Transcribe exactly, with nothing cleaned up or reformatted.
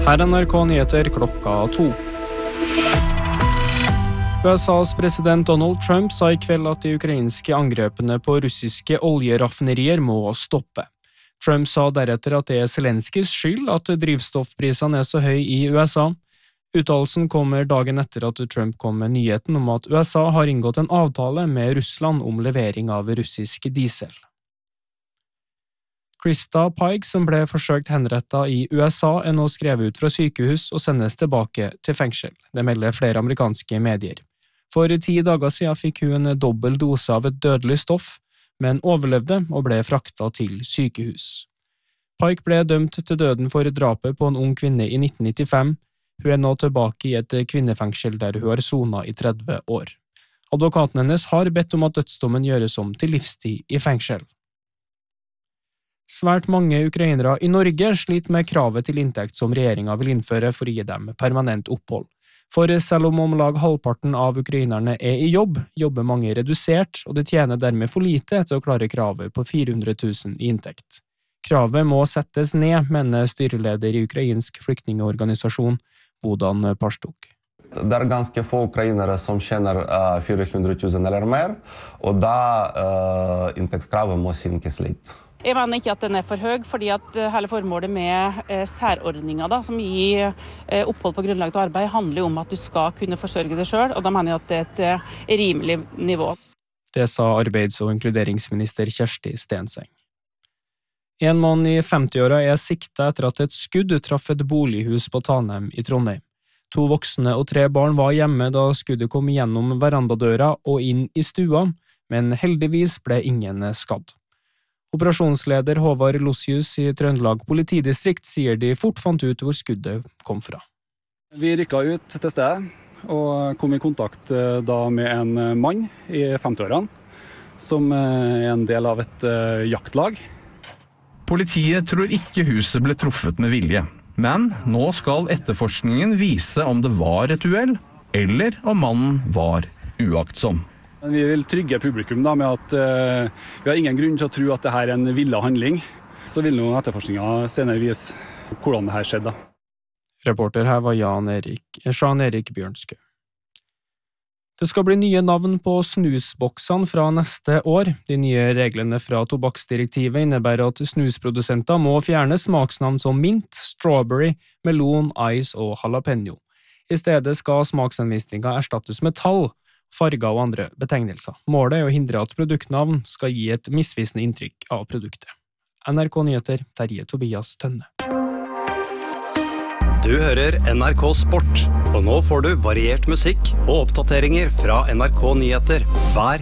Her er N R K Nyheter klokka to. U S A's president Donald Trump sa i kveld at de ukrainske angrepene på russiske oljeraffinerier må stoppe. Trump sa deretter at det er Zelenskys skyld at drivstoffprisene er så høy i U S A. Uttalelsen kommer dagen etter at Trump kom med nyheten om at U S A har inngått en avtale med Russland om levering av russisk diesel. Krista Pike, som ble forsøkt henrettet i U S A, er nå skrevet ut fra sykehus og sendes tilbake til fengsel. Det melder flere amerikanske medier. For ti dager siden fikk hun en dobbel dose av et dødelig stoff, men overlevde og ble fraktet til sykehus. Pike ble dømt til døden for drapet på en ung kvinne i nitten nittifem. Hun er nå tilbake i et kvinnefengsel der hun har sonet i tretti år. Advokaten hennes har bedt om at dødsdommen gjøres om til livstid i fengsel. Svært mange ukrainere i Norge sliter med kravet til inntekt som regjeringen vil innføre for å gi dem permanent opphold. For selv om om lag halvparten av ukrainerne er i jobb, jobber mange redusert, og det tjener dermed for lite til å klare kravet på fire hundre tusen i inntekt. Kravet må settes ned, mener styreleder i ukrainsk flyktningeorganisasjon Bodan Parstuk. Det er ganske få ukrainere som tjener uh, fire hundre tusen eller mer, og da uh, inntektskravet må synkes litt. Jeg mener ikke at den er for høy, fordi at hele formålet med eh, særordninger da, som gir eh, opphold på grunnlag av arbeid, handler om at du skal kunne forsørge deg selv, og da mener jeg at det er et eh, rimelig nivå. Det sa arbeids- og inkluderingsminister Kjersti Stenseng. En mann i femti-åra er siktet etter at et skudd traff et bolighus på Tanem i Trondheim. To voksne og tre barn var hjemme da skuddet kom gjennom verandadøra og inn i stua, men heldigvis ble ingen skadd. Operasjonsleder Håvard Lossius i Trøndelag politidistrikt sier de fort fant ut hvor skuddet kom fra. Vi rykket ut til stedet og kom i kontakt da med en mann i femti-årene som er en del av et jaktlag. Politiet tror ikke huset ble truffet med vilje, men nå skal etterforskningen vise om det var et uhell, eller om mannen var uaktsom. Vi vil trygge publikum da, med at uh, vi har ingen grunn til å tro at dette er en villet handling. Så vil nå etterforskningen senere vise hvordan dette skjedde. Reporter her var Jan Erik, Jean Erik Bjørnskø. Det skal bli nye navn på snusboksene fra neste år. De nye reglene fra tobakksdirektivet innebærer at snusprodusenter må fjerne smaksnavn som mint, strawberry, melon, ice og jalapeno. I stedet skal smaksanvisninger erstattes med tall, farger og andre betegnelser. Målet er å hindre at produktnavn skal gi et misvisende inntrykk av produktet. N R K Nyheter, Terje Tobias Tønne. Du hører N R K Sport, og nå får du variert musikk og oppdateringer fra N R K Nyheter hver